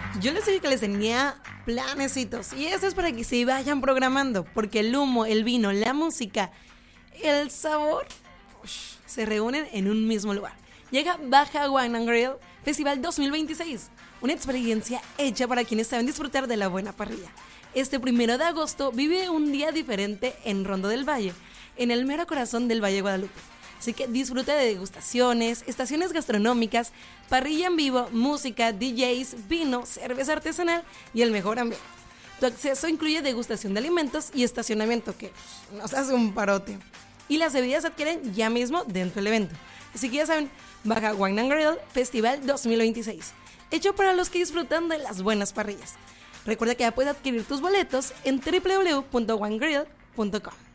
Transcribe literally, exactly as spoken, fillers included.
Yo les dije que les tenía planecitos y eso es para que se vayan programando, porque el humo, el vino, la música, el sabor ush, se reúnen en un mismo lugar. Llega Baja Wine and Grill Festival dos mil veintiséis, una experiencia hecha para quienes saben disfrutar de la buena parrilla. Este primero de agosto vive un día diferente en Rondo del Valle, en el mero corazón del Valle de Guadalupe. Así que disfruta de degustaciones, estaciones gastronómicas, parrilla en vivo, música, D Js, vino, cerveza artesanal y el mejor ambiente. Tu acceso incluye degustación de alimentos y estacionamiento, que nos hace un parote. Y las bebidas se adquieren ya mismo dentro del evento. Así que ya saben, Baja Wine and Grill Festival dos mil veintiséis, hecho para los que disfrutan de las buenas parrillas. Recuerda que ya puedes adquirir tus boletos en doble u doble u doble u punto wine grill punto com.